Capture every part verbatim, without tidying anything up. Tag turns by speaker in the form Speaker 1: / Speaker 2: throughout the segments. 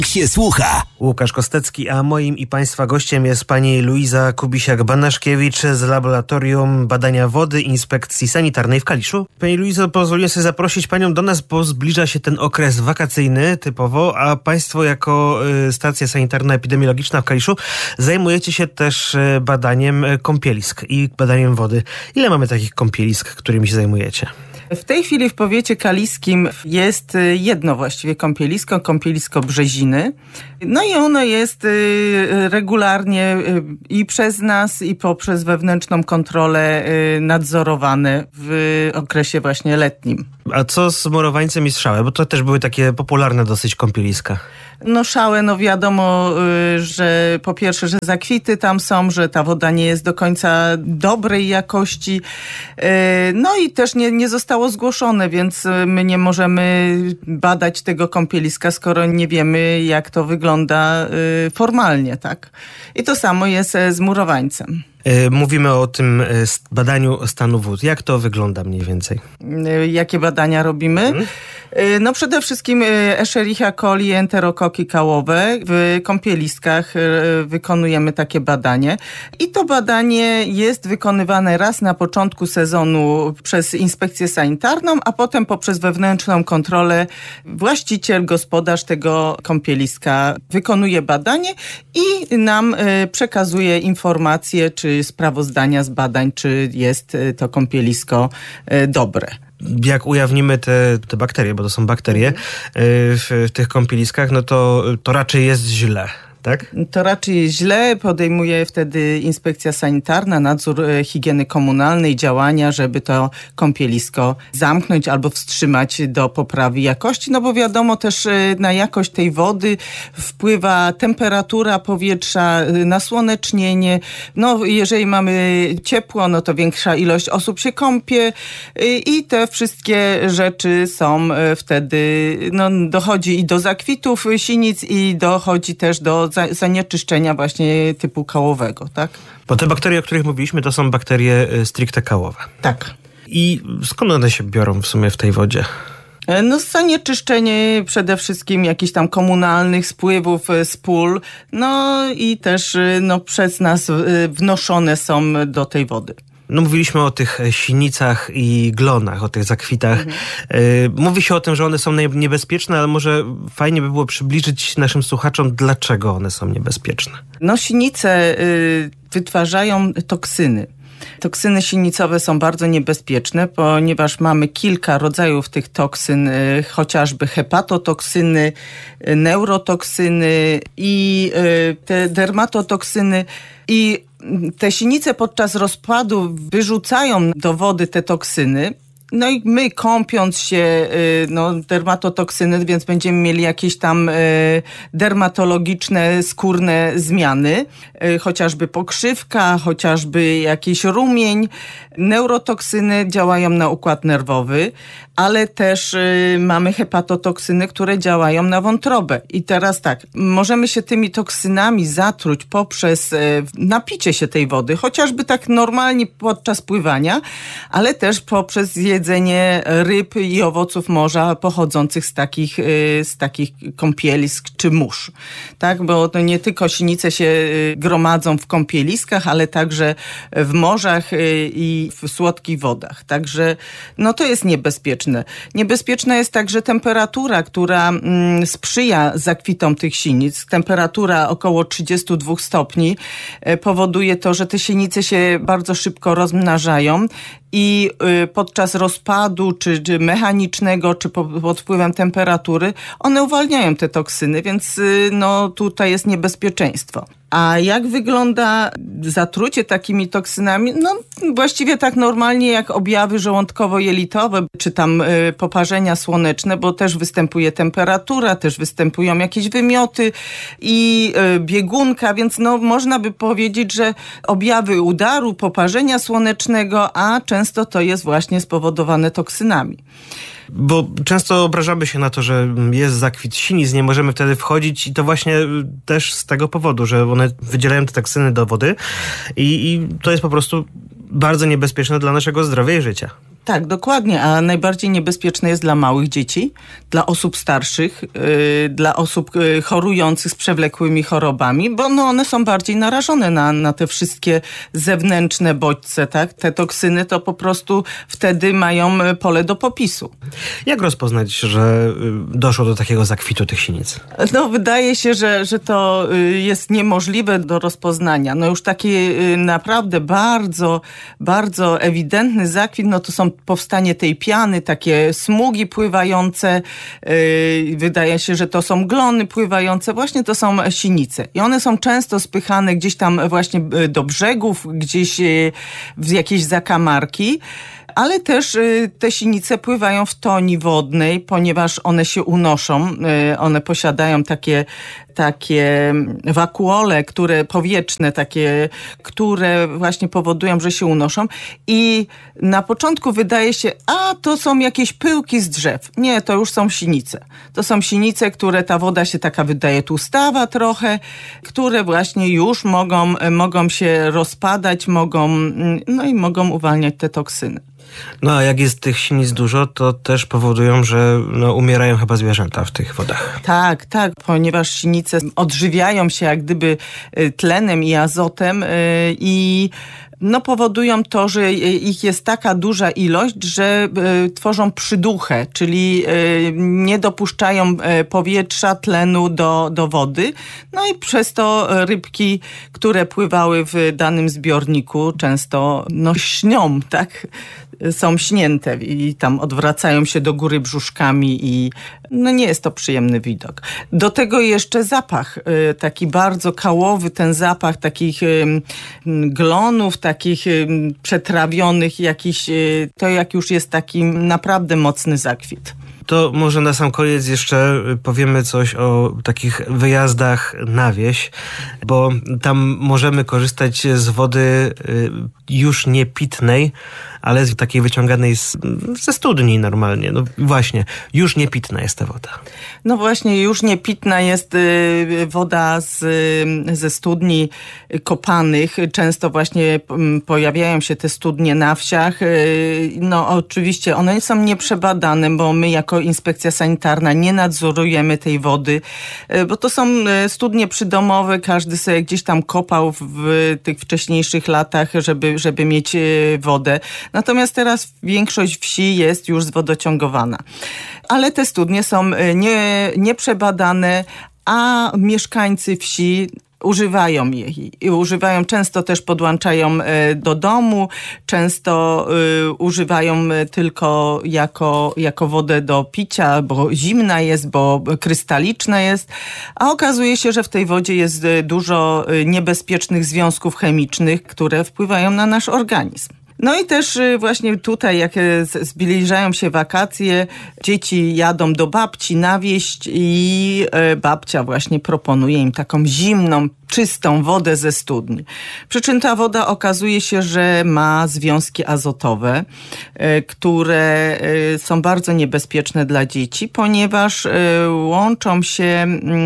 Speaker 1: się słucha.
Speaker 2: Łukasz Kostecki, a moim i Państwa gościem jest pani Luiza Kubisiak-Banaszkiewicz z Laboratorium Badania Wody Inspekcji Sanitarnej w Kaliszu. Pani Luizo, pozwoliłem sobie zaprosić Panią do nas, bo zbliża się ten okres wakacyjny typowo, a Państwo jako y, stacja sanitarno-epidemiologiczna w Kaliszu zajmujecie się też y, badaniem kąpielisk i badaniem wody. Ile mamy takich kąpielisk, którymi się zajmujecie?
Speaker 3: W tej chwili w powiecie kaliskim jest jedno właściwie kąpielisko, kąpielisko Brzeziny. No i ono jest regularnie i przez nas, i poprzez wewnętrzną kontrolę nadzorowane w okresie właśnie letnim.
Speaker 2: A co z Morowańcem i Strzałę? Bo to też były takie popularne dosyć kąpieliska.
Speaker 3: No Szałę, no wiadomo, że po pierwsze, że zakwity tam są, że ta woda nie jest do końca dobrej jakości. No i też nie, nie zostało zgłoszone, więc my nie możemy badać tego kąpieliska, skoro nie wiemy, jak to wygląda formalnie, tak? I to samo jest z Murowańcem.
Speaker 2: Mówimy o tym badaniu stanu wód. Jak to wygląda mniej więcej?
Speaker 3: Jakie badania robimy? Hmm. No przede wszystkim Escherichia coli, enterokoki kałowe. W kąpieliskach wykonujemy takie badanie. I to badanie jest wykonywane raz na początku sezonu przez inspekcję sanitarną, a potem poprzez wewnętrzną kontrolę właściciel, gospodarz tego kąpieliska wykonuje badanie i nam przekazuje informacje, czy sprawozdania z badań, czy jest to kąpielisko dobre.
Speaker 2: Jak ujawnimy te, te bakterie, bo to są bakterie w, w tych kąpieliskach, no to, to raczej jest źle. Tak?
Speaker 3: To raczej źle. Podejmuje wtedy inspekcja sanitarna, nadzór higieny komunalnej, działania, żeby to kąpielisko zamknąć albo wstrzymać do poprawy jakości. No bo wiadomo też na jakość tej wody wpływa temperatura powietrza, nasłonecznienie. No jeżeli mamy ciepło, no to większa ilość osób się kąpie i te wszystkie rzeczy są wtedy, no dochodzi i do zakwitów sinic i dochodzi też do zanieczyszczenia właśnie typu kałowego, tak?
Speaker 2: Bo te bakterie, o których mówiliśmy, to są bakterie stricte kałowe.
Speaker 3: Tak.
Speaker 2: I skąd one się biorą w sumie w tej wodzie?
Speaker 3: No zanieczyszczenie przede wszystkim jakichś tam komunalnych spływów z pól, no i też no, przez nas wnoszone są do tej wody.
Speaker 2: No mówiliśmy o tych sinicach i glonach, o tych zakwitach. Mhm. Mówi się o tym, że one są niebezpieczne, ale może fajnie by było przybliżyć naszym słuchaczom, dlaczego one są niebezpieczne.
Speaker 3: No sinice y, wytwarzają toksyny. Toksyny sinicowe są bardzo niebezpieczne, ponieważ mamy kilka rodzajów tych toksyn, y, chociażby hepatotoksyny, y, neurotoksyny i y, te dermatotoksyny. I te sinice podczas rozpadu wyrzucają do wody te toksyny. No i my kąpiąc się, no dermatotoksyny, więc będziemy mieli jakieś tam dermatologiczne, skórne zmiany, chociażby pokrzywka, chociażby jakiś rumień. Neurotoksyny działają na układ nerwowy, ale też mamy hepatotoksyny, które działają na wątrobę. I teraz tak, możemy się tymi toksynami zatruć poprzez napicie się tej wody, chociażby tak normalnie podczas pływania, ale też poprzez jedzenie ryb i owoców morza pochodzących z takich, z takich kąpielisk czy mórz. Tak, bo to nie tylko sinice się gromadzą w kąpieliskach, ale także w morzach i w słodkich wodach. Także no to jest niebezpieczne. Niebezpieczna jest także temperatura, która mm, sprzyja zakwitom tych sinic. Temperatura około trzydzieści dwa stopni e, powoduje to, że te sinice się bardzo szybko rozmnażają i y, podczas rozpadu, czy, czy mechanicznego, czy po, pod wpływem temperatury, one uwalniają te toksyny, więc y, no tutaj jest niebezpieczeństwo. A jak wygląda zatrucie takimi toksynami? No właściwie tak normalnie jak objawy żołądkowo-jelitowe, czy tam y, poparzenia słoneczne, bo też występuje temperatura, też występują jakieś wymioty i y, biegunka, więc no można by powiedzieć, że objawy udaru, poparzenia słonecznego, a często to jest właśnie spowodowane toksynami.
Speaker 2: Bo często obrażamy się na to, że jest zakwit sinic, nie możemy wtedy wchodzić i to właśnie też z tego powodu, że one wydzielają te toksyny do wody i, i to jest po prostu bardzo niebezpieczne dla naszego zdrowia i życia.
Speaker 3: Tak, dokładnie, a najbardziej niebezpieczne jest dla małych dzieci, dla osób starszych, yy, dla osób yy, chorujących z przewlekłymi chorobami, bo no, one są bardziej narażone na, na te wszystkie zewnętrzne bodźce, tak? Te toksyny to po prostu wtedy mają pole do popisu.
Speaker 2: Jak rozpoznać, że doszło do takiego zakwitu tych sinic?
Speaker 3: No, wydaje się, że, że to jest niemożliwe do rozpoznania. No już taki naprawdę bardzo, bardzo ewidentny zakwit, no to są powstanie tej piany, takie smugi pływające. Wydaje się, że to są glony pływające. Właśnie to są sinice. I one są często spychane gdzieś tam właśnie do brzegów, gdzieś w jakieś zakamarki. Ale też te sinice pływają w toni wodnej, ponieważ one się unoszą. One posiadają takie, takie wakuole, które powietrzne, takie, które właśnie powodują, że się unoszą. I na początku wydaje się, a to są jakieś pyłki z drzew. Nie, to już są sinice. To są sinice, które ta woda się taka wydaje tłustawa trochę, które właśnie już mogą, mogą się rozpadać, mogą, no i mogą uwalniać te toksyny.
Speaker 2: No a jak jest tych sinic dużo, to też powodują, że no, umierają chyba zwierzęta w tych wodach.
Speaker 3: Tak, tak, ponieważ sinice odżywiają się jak gdyby tlenem i azotem i no powodują to, że ich jest taka duża ilość, że y, tworzą przyduchę, czyli y, nie dopuszczają y, powietrza, tlenu do, do wody. No i przez to rybki, które pływały w danym zbiorniku, często no śnią, tak? Są śnięte i tam odwracają się do góry brzuszkami i no nie jest to przyjemny widok. Do tego jeszcze zapach, y, taki bardzo kałowy, ten zapach takich y, glonów, takich y, przetrawionych jakichś, y, to jak już jest taki naprawdę mocny zakwit.
Speaker 2: To może na sam koniec jeszcze powiemy coś o takich wyjazdach na wieś, bo tam możemy korzystać z wody już nie pitnej, ale z takiej wyciąganej z, ze studni normalnie. No właśnie, już nie pitna jest ta woda.
Speaker 3: No właśnie, już nie pitna jest y, woda z, y, ze studni kopanych. Często właśnie y, pojawiają się te studnie na wsiach. Y, no oczywiście one są nieprzebadane, bo my jako Inspekcja Sanitarna nie nadzorujemy tej wody, y, bo to są y, studnie przydomowe. Każdy sobie gdzieś tam kopał w, w tych wcześniejszych latach, żeby, żeby mieć y, wodę. Natomiast teraz większość wsi jest już zwodociągowana. Ale te studnie są nie, nieprzebadane, a mieszkańcy wsi używają jej. I używają, często też podłączają do domu, często y, używają tylko jako, jako wodę do picia, bo zimna jest, bo krystaliczna jest, a okazuje się, że w tej wodzie jest dużo niebezpiecznych związków chemicznych, które wpływają na nasz organizm. No i też właśnie tutaj, jak zbliżają się wakacje, dzieci jadą do babci na wieś i babcia właśnie proponuje im taką zimną, czystą wodę ze studni. Przy czym ta woda okazuje się, że ma związki azotowe, które są bardzo niebezpieczne dla dzieci, ponieważ łączą się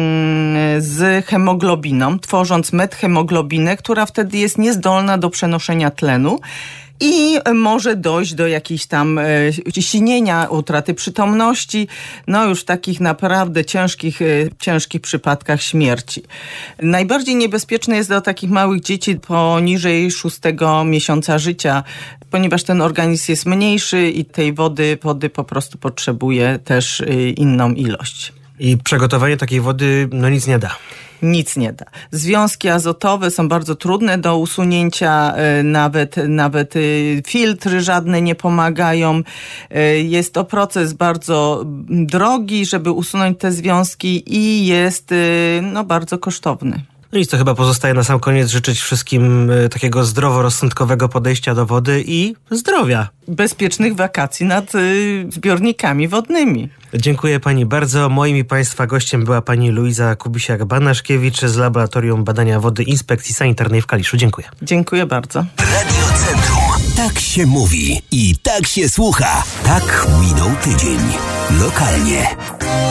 Speaker 3: z hemoglobiną, tworząc methemoglobinę, która wtedy jest niezdolna do przenoszenia tlenu. I może dojść do jakichś tam e, sinienia, utraty przytomności, no już w takich naprawdę ciężkich, e, ciężkich przypadkach śmierci. Najbardziej niebezpieczne jest dla takich małych dzieci poniżej szóstego miesiąca życia, ponieważ ten organizm jest mniejszy i tej wody, wody po prostu potrzebuje też e, inną ilość.
Speaker 2: I przygotowanie takiej wody no nic nie da.
Speaker 3: Nic nie da. Związki azotowe są bardzo trudne do usunięcia, nawet, nawet filtry żadne nie pomagają. Jest to proces bardzo drogi, żeby usunąć te związki i jest no, bardzo kosztowny.
Speaker 2: No i co, chyba pozostaje na sam koniec życzyć wszystkim takiego zdroworozsądkowego podejścia do wody i zdrowia.
Speaker 3: Bezpiecznych wakacji nad y, zbiornikami wodnymi.
Speaker 2: Dziękuję pani bardzo. Moim i państwa gościem była pani Luiza Kubisiak-Banaszkiewicz z Laboratorium Badania Wody Inspekcji Sanitarnej w Kaliszu. Dziękuję.
Speaker 3: Dziękuję bardzo.
Speaker 1: Radio Centrum. Tak się mówi i tak się słucha. Tak minął tydzień. Lokalnie.